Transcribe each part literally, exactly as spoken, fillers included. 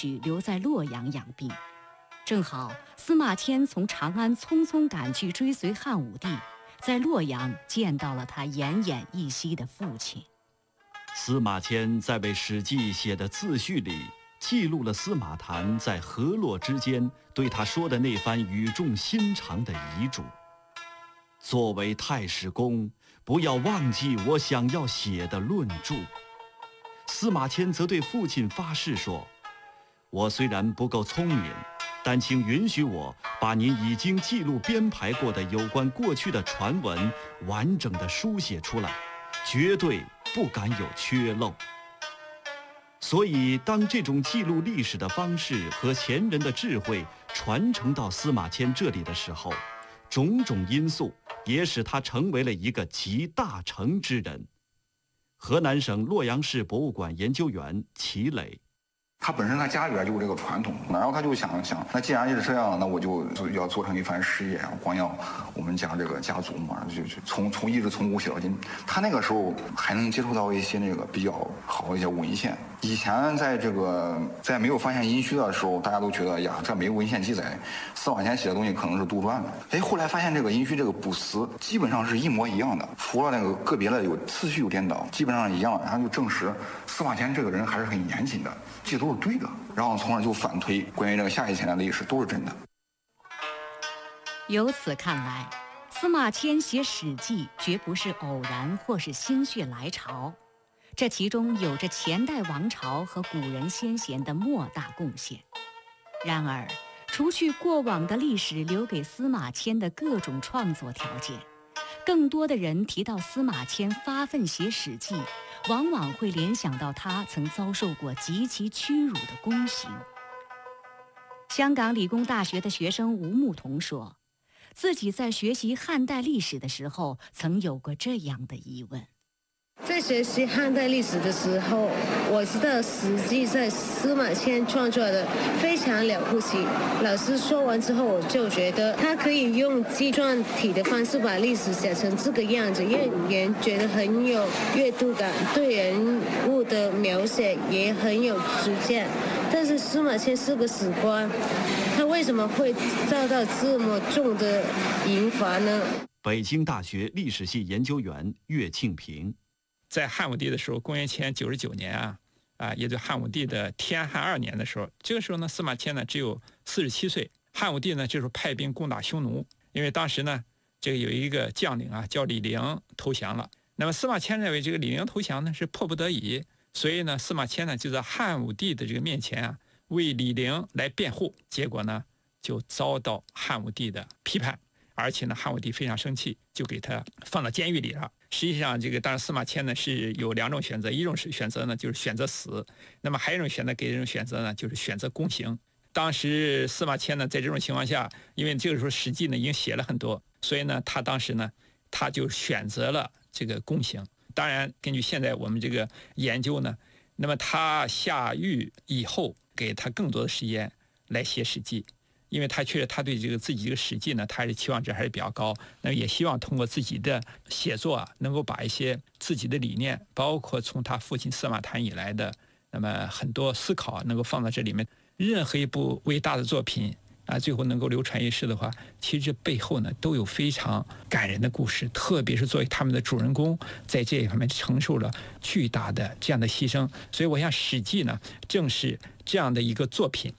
许留在洛阳养病。正好司马迁从长安匆匆赶去追随汉武帝，在洛阳见到了他奄奄一息的父亲。 司马迁在为《史记》写的自序里记录了司马谈在河洛之间对他说的那番语重心长的遗嘱：作为太史公，不要忘记我想要写的论著。司马迁则对父亲发誓说：我虽然不够聪明，但请允许我把您已经记录编排过的有关过去的传闻完整的书写出来，绝对不敢有缺漏。所以当这种记录历史的方式和前人的智慧传承到司马迁这里的时候，种种因素也使他成为了一个集大成之人。河南省洛阳市博物馆研究员齐磊， 他本身他家里边就有这个传统，然后他就想想，那既然是这样，那我就要做成一番事业，光耀我们家这个家族嘛，就就从从一直从古写到今。他那个时候还能接触到一些那个比较好的一些文献。以前在这个在没有发现殷墟的时候，大家都觉得呀，这没有文献记载，司马迁写的东西可能是杜撰的。哎，后来发现这个殷墟这个卜辞基本上是一模一样的，除了那个个别的有次序有颠倒，基本上一样。然后就证实司马迁这个人还是很严谨的，这都是对的。然后从而就反推关于这个夏以前的历史都是真的。 由此看来，司马迁写《史记》绝不是偶然或是心血来潮，这其中有着前代王朝和古人先贤的莫大贡献。然而，除去过往的历史留给司马迁的各种创作条件，更多的人提到司马迁发奋写《史记》，往往会联想到他曾遭受过极其屈辱的宫刑。香港理工大学的学生吴牧童说，自己在学习汉代历史的时候，曾有过这样的疑问。 在学习汉代历史的时候，我知道《史记》在司马迁创作的非常了不起。老师说完之后，我就觉得他可以用纪传体的方式把历史写成这个样子，让人觉得很有阅读感，对人物的描写也很有实践。但是司马迁是个史官，他为什么会遭到这么重的刑罚呢？ 北京大学历史系研究员岳庆平， 在汉武帝的时候，公元前九十九年啊，啊，也就汉武帝的天汉二年的时候，这个时候呢，司马迁呢只有四十七岁。汉武帝呢这时候派兵攻打匈奴，因为当时呢，这个有一个将领啊叫李陵投降了。那么司马迁认为这个李陵投降呢是迫不得已，所以呢，司马迁呢就在汉武帝的这个面前啊为李陵来辩护，结果呢就遭到汉武帝的批判。而且呢，汉武帝非常生气，就给他放到监狱里了。实际上，这个当然司马迁呢是有两种选择，一种是选择呢就是选择死，那么还有一种选择给这种选择呢就是选择宫刑。当时司马迁呢在这种情况下，因为这个时候《史记》呢已经写了很多，所以呢他当时呢他就选择了这个宫刑。当然，根据现在我们这个研究呢，那么他下狱以后，给他更多的时间来写《史记》。因为他确实他对这个自己这个《史记》呢，他还是期望值还是比较高，那也希望通过自己的写作啊，能够把一些自己的理念，包括从他父亲司马谈以来的那么很多思考，能够放在这里面。任何一部伟大的作品啊，最后能够流传一世的话，其实背后呢都有非常感人的故事，特别是作为他们的主人公，在这一方面承受了巨大的这样的牺牲。所以我想《史记》呢，正是这样的一个作品。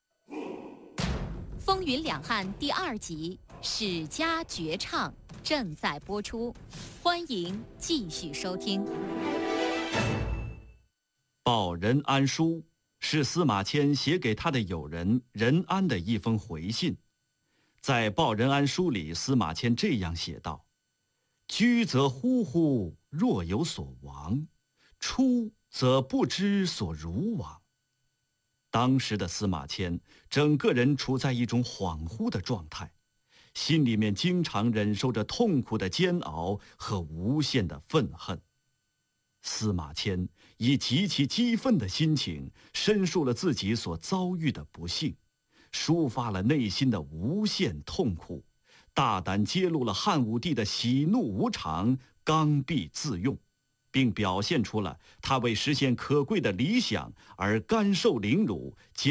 风云两岸第二集《史家绝唱》正在播出，欢迎继续收听。 报任安书是司马迁写给他的友人任安的一封回信。在报任安书里，司马迁这样写道：居则呼呼，若有所亡；出则不知所如往。当时的司马迁整个人处在一种恍惚的状态，心里面经常忍受着痛苦的煎熬和无限的愤恨。司马迁以极其激愤的心情申述了自己所遭遇的不幸，抒发了内心的无限痛苦，大胆揭露了汉武帝的喜怒无常、刚愎自用，并表现出了他为实现可贵的理想而甘受凌辱、